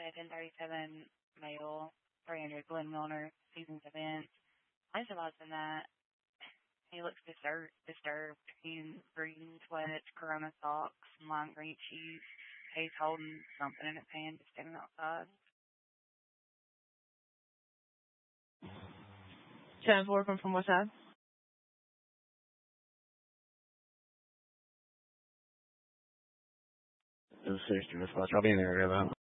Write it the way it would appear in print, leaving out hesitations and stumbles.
a 1037 male, 300 Glenn Milner, Seasons Event. I specialize in that. He looks disturbed. He's in green sweats, Corona socks, and lime green shoes. He's holding something in his hand, just standing outside. 10-4 from what side? It was 60 response. I'll be in the area about.